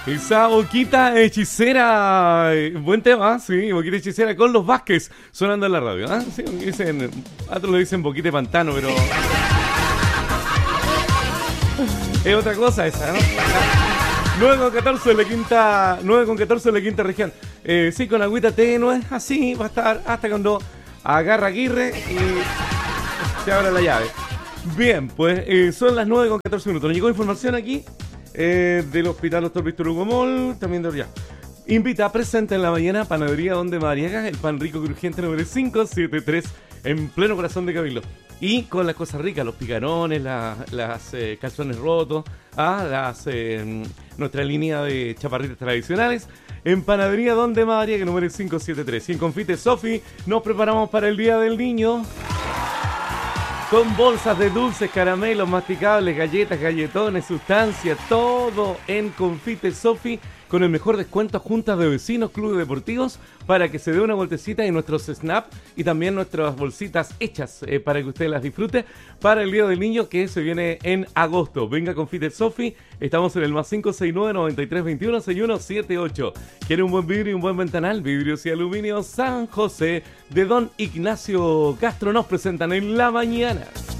Esa boquita hechicera, buen tema, sí, boquita hechicera con los Vázquez sonando en la radio, ¿ah? Sí, dicen, otros lo dicen boquita de pantano, pero es otra cosa esa, ¿no? 9,14 en la quinta, 9,14 en la quinta región. Sí, con agüita tenue, así va a estar hasta cuando agarra Aguirre y se abra la llave. Bien, pues son las 9,14 minutos. Nos llegó información aquí del Hospital Dr. Víctor Hugo Moll, también de Oriá. Invita, presenta en la mañana Panadería Donde Madariaga, el pan rico crujiente número 573 en pleno corazón de Cabildo. Y con las cosas ricas, los picarones, las calzones rotos, nuestra línea de chaparritas tradicionales, en Panadería Donde Madariaga, número 573. Y en Confite Sofi nos preparamos para el Día del Niño, con bolsas de dulces, caramelos, masticables, galletas, galletones, sustancias, todo en Confite Sofi, con el mejor descuento a juntas de vecinos, clubes deportivos, para que se dé una vueltecita en nuestros snap y también nuestras bolsitas hechas para que usted las disfrute para el Día del Niño que se viene en agosto. Venga Confite Sofi, estamos en el más 569-9321-6178. ¿Quiere un buen vidrio y un buen ventanal? Vidrios y Aluminio San José de Don Ignacio Castro nos presentan en la mañana.